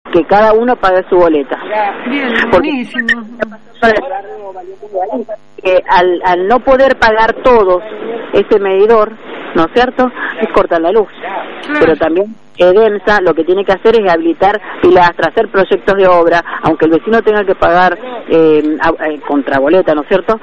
que cada uno pague su boleta. Bien, buenísimo. Que al no poder pagar todos ese medidor, ¿no es cierto?, cortan la luz. Claro. Pero también EDEMSA lo que tiene que hacer es habilitar pilastras, hacer proyectos de aunque el vecino tenga que pagar contraboleta, ¿no es cierto?,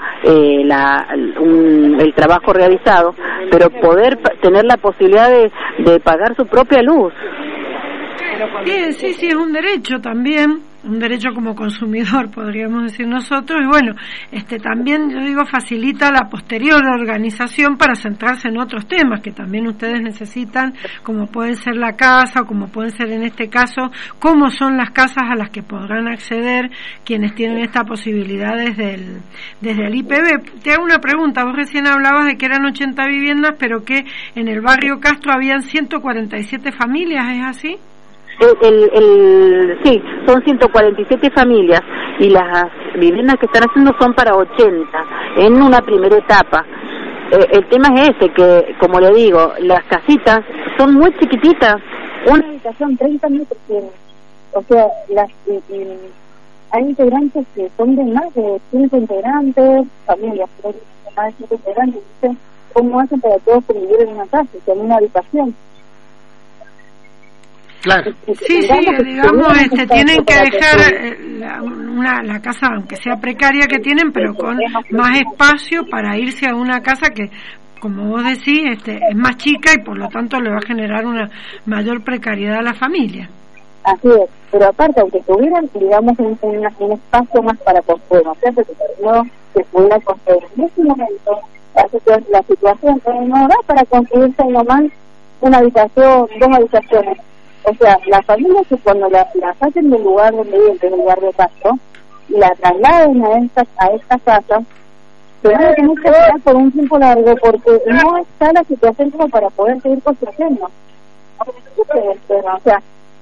el trabajo realizado, pero poder tener la posibilidad de pagar su propia luz. Bien, sí, es un derecho también, un derecho como consumidor, podríamos decir nosotros, y bueno, también, yo digo, facilita la posterior organización para centrarse en otros temas que también ustedes necesitan, como pueden ser la casa, o como pueden ser en este caso, cómo son las casas a las que podrán acceder quienes tienen esta posibilidad desde el IPB. Te hago una pregunta, vos recién hablabas de que eran 80 viviendas, pero que en el barrio Castro habían 147 familias, ¿es así? Sí, son 147 familias y las viviendas que están haciendo son para 80 en una primera etapa. El tema es que, como le digo, las casitas son muy chiquititas. Una habitación 30 metros tiene. O sea, hay integrantes que son de más de 5 integrantes, familias de más de 5 integrantes. ¿Cómo hacen para todos convivir en una casa, en una habitación? Claro. Sí, digamos, tienen que dejar la casa, aunque sea precaria que tienen, pero con más espacio para irse a una casa que, como vos decís, es más chica y por lo tanto le va a generar una mayor precariedad a la familia. Así es, pero aparte, aunque tuvieran, digamos, un espacio más para construir, ¿no es cierto? Que no se pudiera construir. En ese momento, la situación no da para construirse nomás una habitación, 2 habitaciones. O sea, las familias que cuando la saquen del lugar donde viven, que es el lugar de Castro, y la trasladen a estas casas, se van a tener que quedar por un tiempo largo porque no está la situación como para poder seguir construyendo. O sea,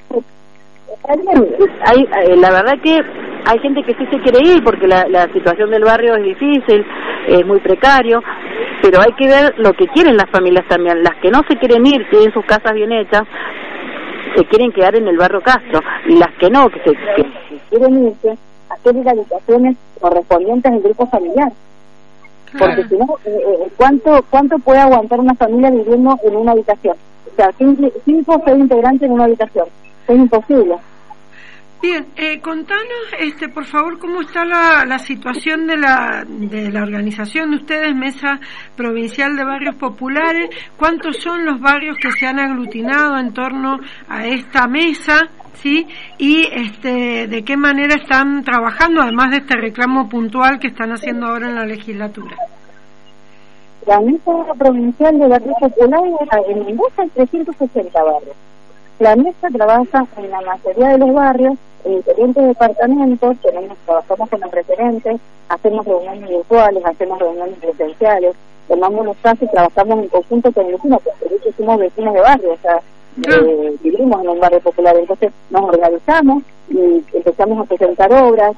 la verdad que hay gente que sí se quiere ir porque la situación del barrio es difícil, es muy precario, pero hay que ver lo que quieren las familias también. Las que no se quieren ir, tienen sus casas bien hechas, se quieren quedar en el barrio Castro, y las que no, que quieren irse, hacer las habitaciones correspondientes al grupo familiar. Claro. Porque si no, ¿cuánto puede aguantar una familia viviendo en una habitación? O sea, 5 o 6 integrantes en una habitación. Es imposible. Bien, contanos, por favor, cómo está la situación de la organización de ustedes, Mesa Provincial de Barrios Populares. ¿Cuántos son los barrios que se han aglutinado en torno a esta mesa? ¿Sí? Y de qué manera están trabajando, además de este reclamo puntual que están haciendo ahora en la legislatura. La Mesa Provincial de Barrios Populares, en Mendoza hay 360 barrios. La mesa trabaja en la mayoría de los barrios, en diferentes departamentos, trabajamos con los referentes, hacemos reuniones virtuales, hacemos reuniones presenciales, tomamos los casos y trabajamos en conjunto con vecinos, porque de hecho somos vecinos de barrio, o sea, vivimos en un barrio popular, entonces nos organizamos y empezamos a presentar obras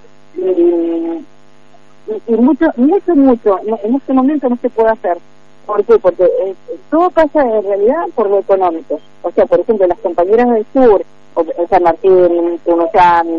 y mucho, en este momento no se puede hacer. ¿Por qué? Porque todo pasa en realidad por lo económico. O sea, por ejemplo, las compañeras del sur, o San Martín, Tunuyán,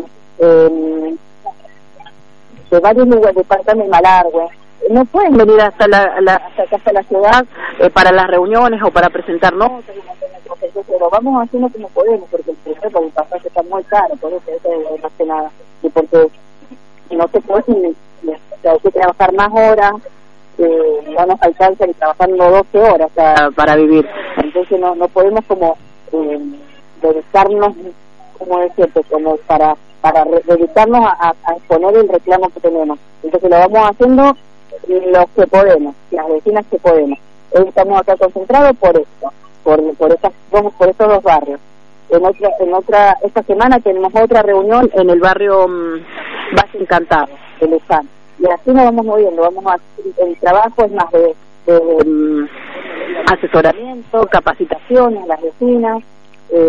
de varios lugares, departamentos, Malargüe, no pueden venir hasta la ciudad para las reuniones o para presentar notas, pero vamos haciendo como podemos, porque el pasaje está muy caro, por eso es más que nada, y porque no se puede, hay que trabajar más horas, no nos alcanza ni trabajando 12 horas para vivir, entonces no podemos como dedicarnos, como decirte, como para dedicarnos a exponer el reclamo que tenemos. Entonces lo vamos haciendo los que podemos, las vecinas que podemos. Hoy estamos acá concentrados por esto, por estos 2 barrios. Esta semana tenemos otra reunión en el barrio Valle Encantado de Luján. Y así nos vamos moviendo, el trabajo es más de asesoramiento, capacitaciones a las vecinas,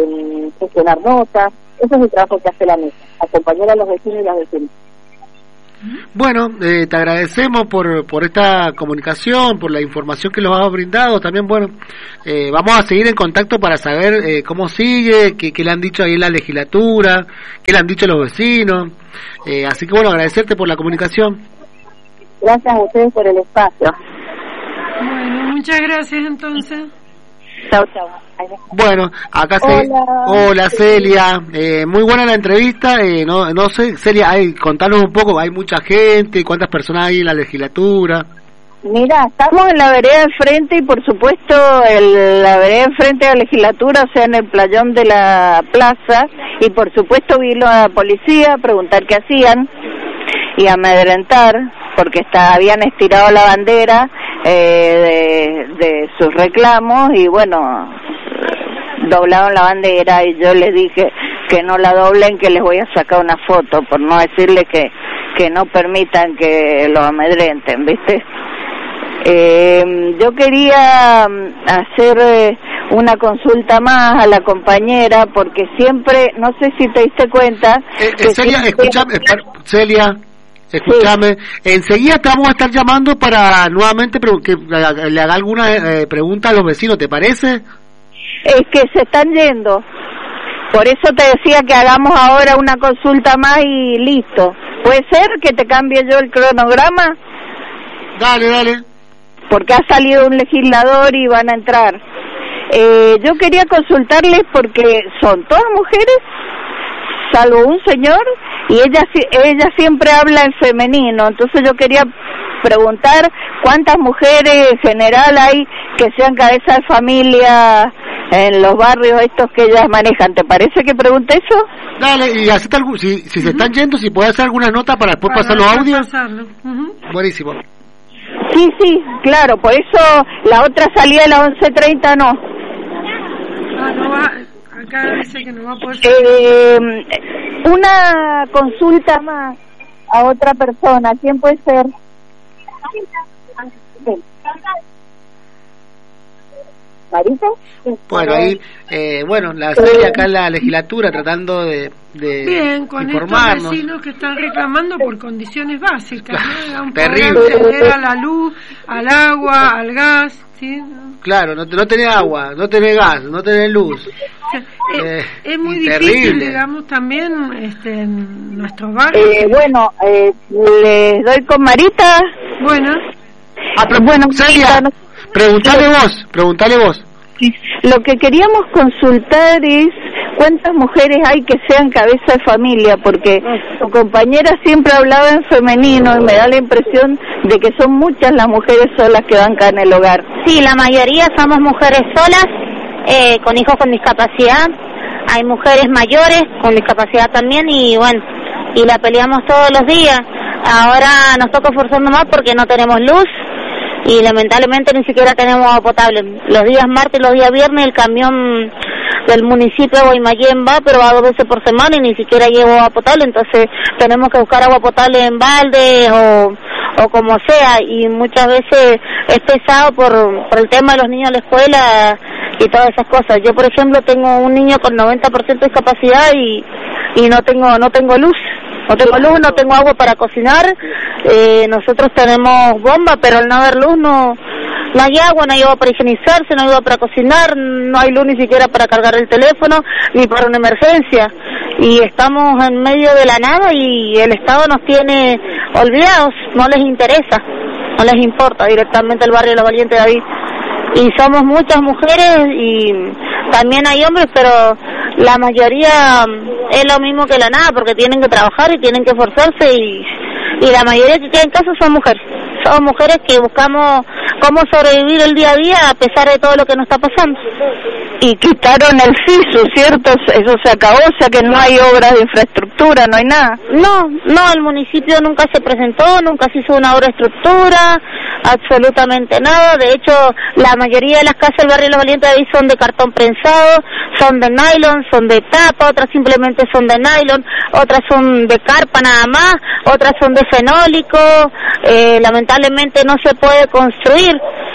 gestionar notas, ese es el trabajo que hace la mesa, acompañar a los vecinos y las vecinas. Bueno, te agradecemos por esta comunicación, por la información que nos has brindado. También, bueno, vamos a seguir en contacto para saber cómo sigue, qué le han dicho ahí en la legislatura, qué le han dicho los vecinos. Así que, bueno, agradecerte por la comunicación. Gracias a ustedes por el espacio. Bueno, muchas gracias entonces. Chau, chau. Bueno, acá Hola Celia, muy buena la entrevista. No sé, Celia, contanos un poco, hay mucha gente, cuántas personas hay en la legislatura. Mira, estamos en la vereda de frente y por supuesto la vereda de frente a la legislatura, o sea, en el playón de la plaza, y por supuesto vino la policía a preguntar qué hacían y amedrentar, porque habían estirado la bandera de sus reclamos y bueno, doblaron la bandera y yo les dije que no la doblen, que les voy a sacar una foto, por no decirles que no permitan que lo amedrenten, ¿viste? Yo quería hacer una consulta más a la compañera, porque siempre, no sé si te diste cuenta... Celia, Celia, escúchame, sí. Enseguida te vamos a estar llamando para nuevamente que le haga alguna pregunta a los vecinos, ¿te parece? Es que se están yendo, por eso te decía que hagamos ahora una consulta más y listo. ¿Puede ser que te cambie yo el cronograma? Dale. Porque ha salido un legislador y van a entrar. Yo quería consultarles porque son todas mujeres, salvo un señor, y ella siempre habla en femenino, entonces yo quería preguntar cuántas mujeres en general hay que sean cabeza de familia en los barrios estos que ellas manejan. ¿Te parece que pregunte eso? Dale, y así si se están yendo, si puede hacer alguna nota para después pasar los audios. Buenísimo. Sí, claro, por eso la otra salida de las 11:30 no. No va, acá dice que no va a poder. Una consulta más a otra persona, ¿quién puede ser? ¿Marita? Bueno, ahí, la Celia acá en la legislatura tratando de bien, con informarnos. Estos vecinos que están reclamando por condiciones básicas, ¿no? Terrible. Acceder a la luz, al agua, al gas, ¿sí? Claro, no tenés agua, no tenés gas, no tenés luz. Es muy difícil, terrible. digamos, también en nuestros barrios. Bueno, les doy con Marita. Bueno. Bueno, Celia, preguntale vos. Lo que queríamos consultar es cuántas mujeres hay que sean cabeza de familia, porque tu compañera siempre hablaba en femenino y me da la impresión de que son muchas las mujeres solas que bancan el hogar. Sí, la mayoría somos mujeres solas, con hijos con discapacidad. Hay mujeres mayores con discapacidad también y bueno, y la peleamos todos los días. Ahora nos toca esforzarnos más porque no tenemos luz y lamentablemente ni siquiera tenemos agua potable. Los días martes y los días viernes el camión del municipio de Guaymallén va, pero va 2 veces por semana y ni siquiera llevo agua potable, entonces tenemos que buscar agua potable en balde o como sea, y muchas veces es pesado por el tema de los niños a la escuela y todas esas cosas. Yo, por ejemplo, tengo un niño con 90% de discapacidad y no tengo luz. No tengo luz, no tengo agua para cocinar. Nosotros tenemos bomba, pero al no haber luz no hay agua, no hay agua para higienizarse, no hay agua para cocinar, no hay luz ni siquiera para cargar el teléfono, ni para una emergencia. Y estamos en medio de la nada y el Estado nos tiene olvidados, no les interesa, no les importa directamente el barrio de Los Valientes de David. Y somos muchas mujeres y también hay hombres, pero la mayoría es lo mismo que la nada, porque tienen que trabajar y tienen que esforzarse y la mayoría que queda en casa son mujeres. Somos mujeres que buscamos cómo sobrevivir el día a día a pesar de todo lo que nos está pasando. Y quitaron el FISU, ¿cierto? Eso se acabó, o sea que no hay obras de infraestructura, no hay nada. No, el municipio nunca se presentó, nunca se hizo una obra de estructura, absolutamente nada. De hecho, la mayoría de las casas del barrio de Los Valientes de David son de cartón prensado, son de nylon, son de tapa, otras simplemente son de nylon, otras son de carpa nada más, otras son de fenólico. Lamentablemente no se puede construir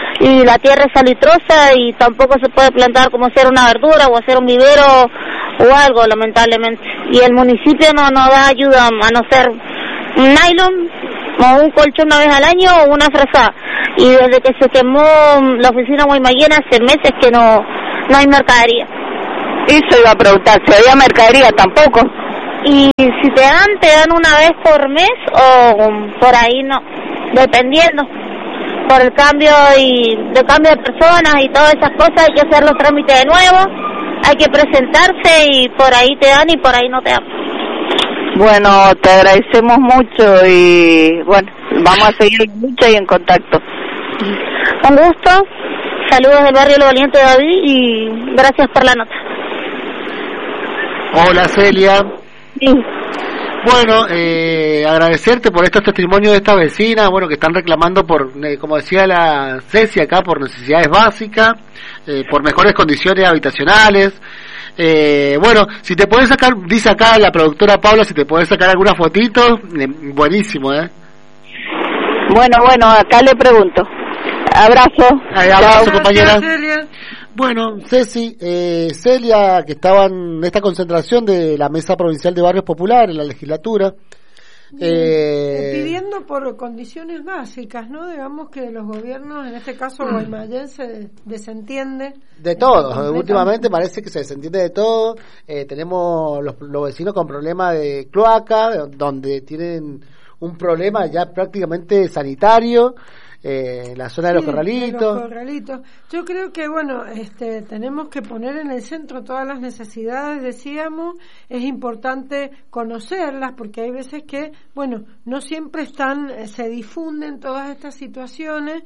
y la tierra es salitrosa y tampoco se puede plantar como hacer una verdura o hacer un vivero o algo, lamentablemente. Y el municipio no da ayuda a no ser nylon, o un colchón una vez al año o una frazada. Y desde que se quemó la oficina Guaymallén hace meses que no hay mercadería. Eso iba a preguntar, si había mercadería tampoco. Y si te dan una vez por mes o por ahí no, dependiendo. Por el cambio de personas y todas esas cosas, hay que hacer los trámites de nuevo, hay que presentarse y por ahí te dan y por ahí no te dan. Bueno, te agradecemos mucho y bueno, vamos a seguir en lucha y en contacto. Un gusto, saludos del barrio Lo Valiente de David y gracias por la nota. Hola Celia. Sí. Bueno, agradecerte por estos testimonios de esta vecina, bueno, que están reclamando por, como decía la Ceci acá, por necesidades básicas, por mejores condiciones habitacionales. Bueno, si te puedes sacar, dice acá la productora Paula, si te puedes sacar alguna fotito, buenísimo, Bueno, acá le pregunto. Abrazo. Abrazo, compañera. Celia. Bueno, Ceci, Celia, que estaba en esta concentración de la Mesa Provincial de Barrios Populares en la legislatura, pidiendo por condiciones básicas, ¿no? Digamos que los gobiernos, en este caso Guaymallén, se desentiende de todo. Últimamente parece que se desentiende de todo. Tenemos los vecinos con problemas de cloaca, donde tienen un problema ya prácticamente sanitario. La zona de los corralitos. Yo creo que bueno, tenemos que poner en el centro todas las necesidades, decíamos, es importante conocerlas porque hay veces que, bueno, no siempre se difunden todas estas situaciones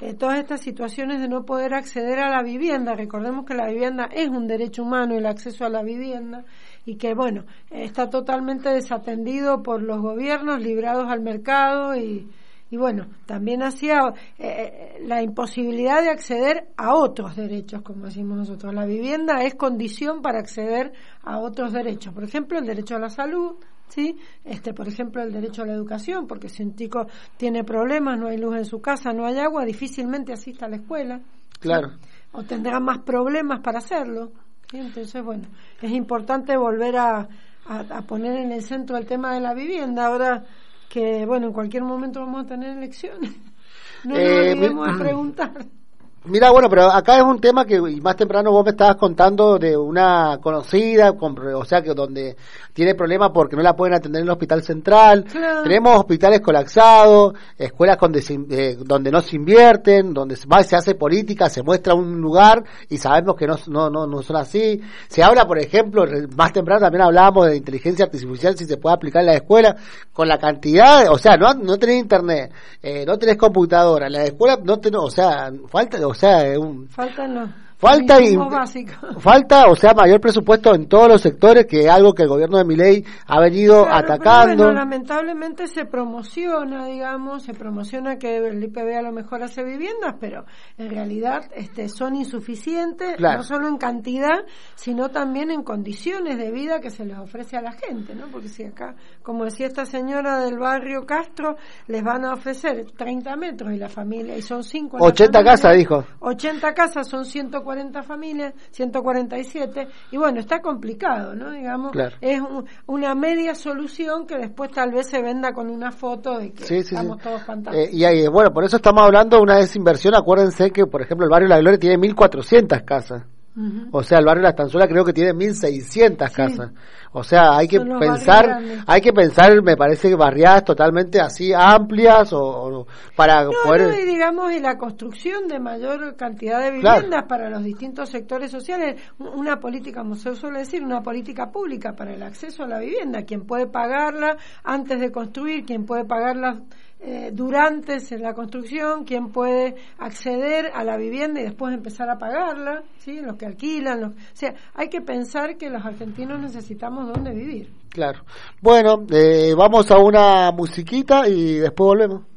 de no poder acceder a la vivienda. Recordemos que la vivienda es un derecho humano, el acceso a la vivienda, y que bueno, está totalmente desatendido por los gobiernos, librados al mercado y bueno, también hacía la imposibilidad de acceder a otros derechos, como decimos nosotros. La vivienda es condición para acceder a otros derechos. Por ejemplo, el derecho a la salud, ¿sí? Por ejemplo, el derecho a la educación, porque si un chico tiene problemas, no hay luz en su casa, no hay agua, difícilmente asista a la escuela. Claro. ¿Sí? O tendrá más problemas para hacerlo. ¿Sí? Entonces, bueno, es importante volver a poner en el centro el tema de la vivienda. Ahora que, bueno, en cualquier momento vamos a tener elecciones. No nos olvidemos de preguntar. Mira, bueno, pero acá es un tema que y más temprano vos me estabas contando de una conocida, o sea, que donde tiene problemas porque no la pueden atender en el hospital central. Claro. Tenemos hospitales colapsados, escuelas donde no se invierten, donde se hace política, se muestra un lugar y sabemos que no son así. Se habla, por ejemplo, más temprano también hablábamos de inteligencia artificial, si se puede aplicar en la escuela, con la cantidad, o sea, no tenés internet, no tenés computadora, en la escuela no tenés, o sea, falta, o sea, mayor presupuesto en todos los sectores, que es algo que el gobierno de Milei ha venido atacando. Pero bueno, lamentablemente se promociona que el IPB a lo mejor hace viviendas, pero en realidad son insuficientes, claro. No solo en cantidad, sino también en condiciones de vida que se les ofrece a la gente, ¿no? Porque si acá, como decía esta señora del barrio Castro, les van a ofrecer 30 metros y la familia, y son 5 80 casas, dijo. 80 casas, son 140 familias, 147, y bueno, está complicado, ¿no? Digamos, claro. Es una media solución que después tal vez se venda con una foto de que estamos todos fantásticos. Y ahí, bueno, por eso estamos hablando de una desinversión. Acuérdense que, por ejemplo, el barrio La Gloria tiene 1.400 casas. Uh-huh. O sea, el barrio La Estanzuela creo que tiene 1.600 casas. O sea, hay que pensar, me parece, que barriadas totalmente así amplias o para poder... y digamos, y la construcción de mayor cantidad de viviendas, claro, para los distintos sectores sociales, una política, como se suele decir, una política pública para el acceso a la vivienda, quien puede pagarla antes de construir, quien puede pagarla durante la construcción, quien puede acceder a la vivienda y después empezar a pagarla, ¿sí? Los que alquilan, o sea, hay que pensar que los argentinos necesitamos dónde vivir. Claro. Bueno, vamos a una musiquita y después volvemos.